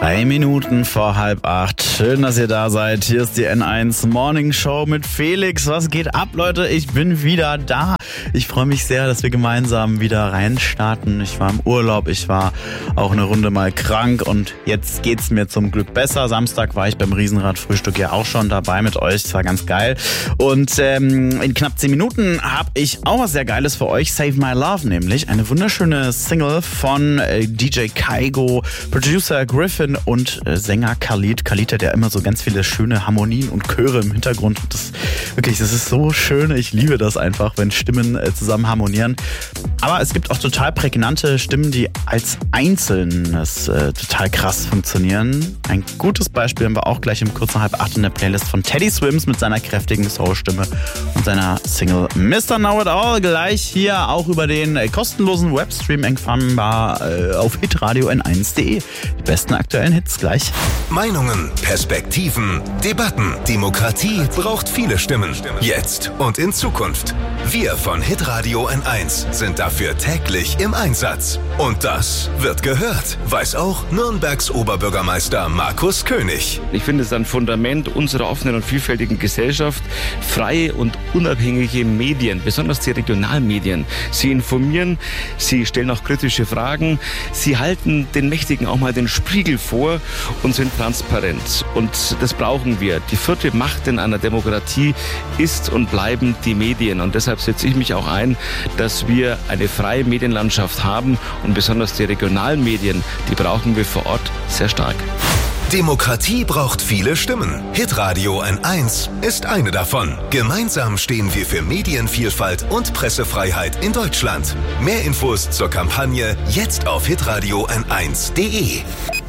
3 Minuten vor 7:30. Schön, dass ihr da seid. Hier ist die N1 Morning Show mit Felix. Was geht ab, Leute? Ich bin wieder da. Ich freue mich sehr, dass wir gemeinsam wieder reinstarten. Ich war im Urlaub, ich war auch eine Runde mal krank und jetzt geht's mir zum Glück besser. Samstag war ich beim Riesenrad-Frühstück ja auch schon dabei mit euch. Das war ganz geil. Und in knapp 10 Minuten habe ich auch was sehr Geiles für euch. Save My Love nämlich. Eine wunderschöne Single von DJ Kygo, Producer Griffin und Sänger Khalid. Khalid hat ja immer so ganz viele schöne Harmonien und Chöre im Hintergrund. Das ist so schön. Ich liebe das einfach, wenn Stimmen zusammen harmonieren. Aber es gibt auch total prägnante Stimmen, die als Einzelnes total krass funktionieren. Ein gutes Beispiel haben wir auch gleich im kurzen 7:30 in der Playlist von Teddy Swims mit seiner kräftigen Soul-Stimme und seiner Single Mr. Know It All. Gleich hier auch über den kostenlosen Webstream empfangbar auf hitradio n1.de. Die besten aktuellen Hits gleich. Meinungen, Perspektiven, Debatten. Demokratie braucht viele Stimmen. Jetzt und in Zukunft. Wir von Hitradio N1 sind dafür täglich im Einsatz. Und das wird gehört, weiß auch Nürnbergs Oberbürgermeister Markus König. Ich finde es ein Fundament unserer offenen und vielfältigen Gesellschaft. Freie und unabhängige Medien, besonders die Regionalmedien. Sie informieren, sie stellen auch kritische Fragen, sie halten den Mächtigen auch mal den Spiegel vor und sind transparent. Und das brauchen wir. Die vierte Macht in einer Demokratie ist und bleiben die Medien. Und deshalb setze ich mich auch ein, dass wir eine freie Medienlandschaft haben. Und besonders die Regionalmedien, die brauchen wir vor Ort sehr stark. Demokratie braucht viele Stimmen. Hitradio N1 ist eine davon. Gemeinsam stehen wir für Medienvielfalt und Pressefreiheit in Deutschland. Mehr Infos zur Kampagne jetzt auf hitradio n1.de.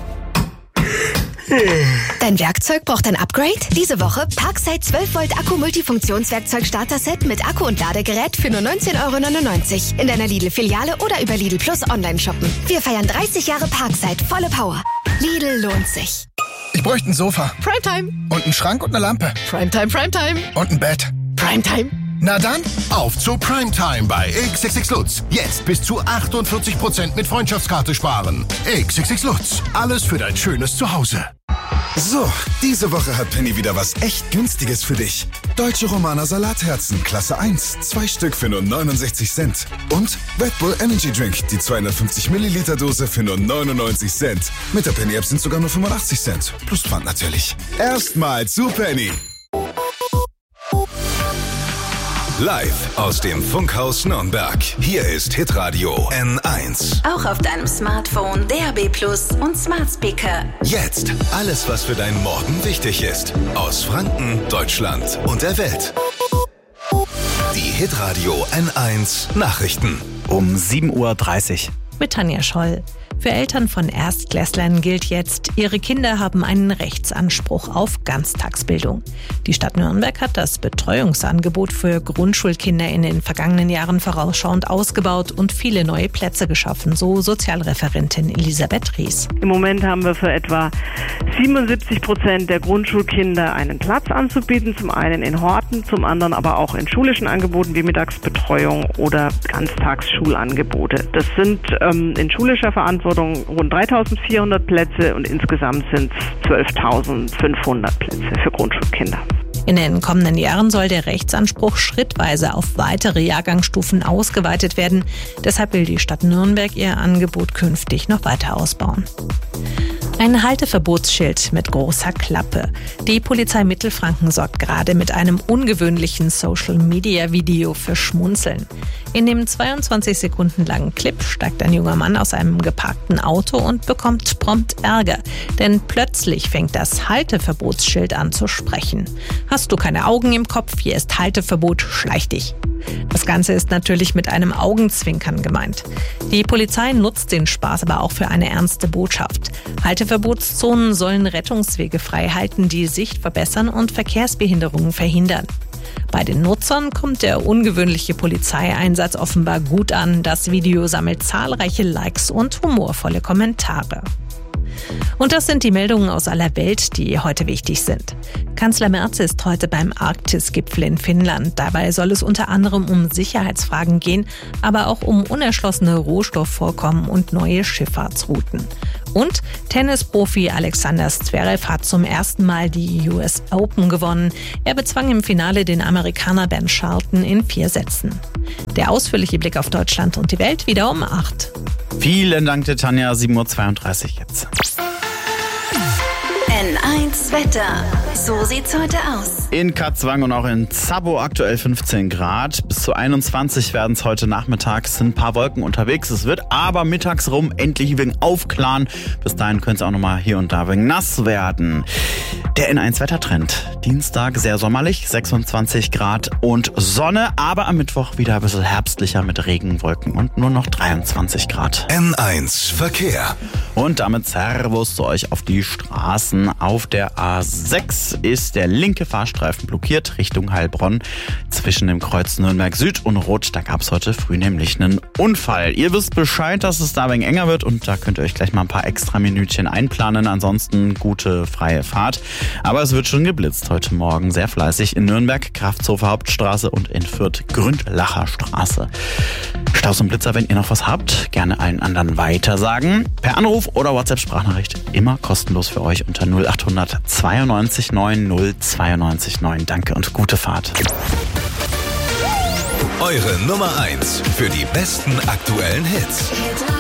Dein Werkzeug braucht ein Upgrade? Diese Woche Parkside 12 Volt Akku Multifunktionswerkzeug Starter-Set mit Akku und Ladegerät für nur 19,99 € in deiner Lidl-Filiale oder über Lidl Plus online shoppen. Wir feiern 30 Jahre Parkside, volle Power. Lidl lohnt sich. Ich bräuchte ein Sofa. Primetime. Und einen Schrank und eine Lampe. Primetime, Primetime. Und ein Bett. Primetime. Na dann, auf zu Primetime bei XXX Lutz. Jetzt bis zu 48% mit Freundschaftskarte sparen. XXX Lutz. Alles für dein schönes Zuhause. So, diese Woche hat Penny wieder was echt Günstiges für dich. Deutsche Romaner Salatherzen, Klasse 1, 2 Stück für nur 69 Cent. Und Red Bull Energy Drink, die 250 Milliliter Dose für nur 99 Cent. Mit der Penny App sind sogar nur 85 Cent. Plus Pfand natürlich. Erstmal zu Penny. Live aus dem Funkhaus Nürnberg. Hier ist Hitradio N1. Auch auf deinem Smartphone, DAB+ und Smart Speaker. Jetzt alles, was für deinen Morgen wichtig ist. Aus Franken, Deutschland und der Welt. Die Hitradio N1 Nachrichten. Um 7:30 Uhr. Mit Tanja Scholl. Für Eltern von Erstklässlern gilt jetzt, ihre Kinder haben einen Rechtsanspruch auf Ganztagsbildung. Die Stadt Nürnberg hat das Betreuungsangebot für Grundschulkinder in den vergangenen Jahren vorausschauend ausgebaut und viele neue Plätze geschaffen, so Sozialreferentin Elisabeth Ries. Im Moment haben wir für etwa 77% der Grundschulkinder einen Platz anzubieten, zum einen in Horten, zum anderen aber auch in schulischen Angeboten wie Mittagsbetreuung oder Ganztagsschulangebote. Das sind in schulischer Verantwortung rund 3.400 Plätze und insgesamt sind es 12.500 Plätze für Grundschulkinder. In den kommenden Jahren soll der Rechtsanspruch schrittweise auf weitere Jahrgangsstufen ausgeweitet werden. Deshalb will die Stadt Nürnberg ihr Angebot künftig noch weiter ausbauen. Ein Halteverbotsschild mit großer Klappe. Die Polizei Mittelfranken sorgt gerade mit einem ungewöhnlichen Social-Media-Video für Schmunzeln. In dem 22 Sekunden langen Clip steigt ein junger Mann aus einem geparkten Auto und bekommt prompt Ärger. Denn plötzlich fängt das Halteverbotsschild an zu sprechen. Hast du keine Augen im Kopf? Hier ist Halteverbot, schleich dich. Das Ganze ist natürlich mit einem Augenzwinkern gemeint. Die Polizei nutzt den Spaß aber auch für eine ernste Botschaft. Halteverbotszonen sollen Rettungswege frei halten, die Sicht verbessern und Verkehrsbehinderungen verhindern. Bei den Nutzern kommt der ungewöhnliche Polizeieinsatz offenbar gut an. Das Video sammelt zahlreiche Likes und humorvolle Kommentare. Und das sind die Meldungen aus aller Welt, die heute wichtig sind. Kanzler Merz ist heute beim Arktis-Gipfel in Finnland. Dabei soll es unter anderem um Sicherheitsfragen gehen, aber auch um unerschlossene Rohstoffvorkommen und neue Schifffahrtsrouten. Und Tennisprofi Alexander Zverev hat zum ersten Mal die US Open gewonnen. Er bezwang im Finale den Amerikaner Ben Shelton in 4 Sätzen. Der ausführliche Blick auf Deutschland und die Welt wieder um 8. Vielen Dank, Tanja. 7.32 Uhr jetzt. N1 Wetter. So sieht's heute aus. In Katzwang und auch in Zabo aktuell 15 Grad. Bis zu 21 werden es heute Nachmittag. Es sind ein paar Wolken unterwegs. Es wird aber mittags rum endlich wegen aufklaren. Bis dahin könnte es auch nochmal hier und da wegen nass werden. Der N1 Wettertrend. Dienstag sehr sommerlich, 26 Grad und Sonne. Aber am Mittwoch wieder ein bisschen herbstlicher mit Regenwolken und nur noch 23 Grad. N1 Verkehr. Und damit Servus zu euch auf die Straßen. Auf der A6 ist der linke Fahrstreifen blockiert Richtung Heilbronn zwischen dem Kreuz Nürnberg Süd und Rot. Da gab es heute früh nämlich einen Unfall. Ihr wisst Bescheid, dass es da ein wenig enger wird und da könnt ihr euch gleich mal ein paar extra Minütchen einplanen. Ansonsten gute freie Fahrt. Aber es wird schon geblitzt heute Morgen. Sehr fleißig in Nürnberg, Kraftshofer Hauptstraße und in Fürth Gründlacher Straße. Staus und Blitzer, wenn ihr noch was habt, gerne allen anderen weitersagen. Per Anruf oder WhatsApp-Sprachnachricht immer kostenlos für euch unter 0800 92 9 092 9. Danke und gute Fahrt. Eure Nummer 1 für die besten aktuellen Hits.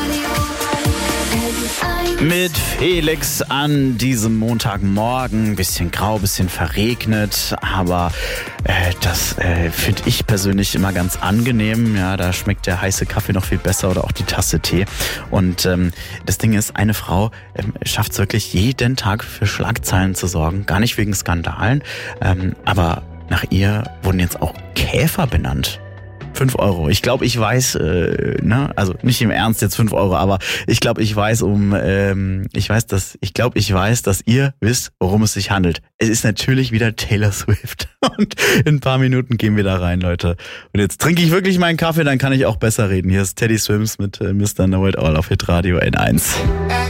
Mit Felix an diesem Montagmorgen. Bisschen grau, bisschen verregnet, aber das finde ich persönlich immer ganz angenehm. Ja, da schmeckt der heiße Kaffee noch viel besser oder auch die Tasse Tee. Und das Ding ist, eine Frau schafft es wirklich jeden Tag für Schlagzeilen zu sorgen. Gar nicht wegen Skandalen, aber nach ihr wurden jetzt auch Käfer benannt. 5 Euro. Ich glaube, ich weiß, also nicht im Ernst jetzt 5 Euro, aber ich glaube, ich weiß dass ihr wisst, worum es sich handelt. Es ist natürlich wieder Taylor Swift. Und in ein paar Minuten gehen wir da rein, Leute. Und jetzt trinke ich wirklich meinen Kaffee, dann kann ich auch besser reden. Hier ist Teddy Swims mit Mr. Know It All auf Hitradio N1.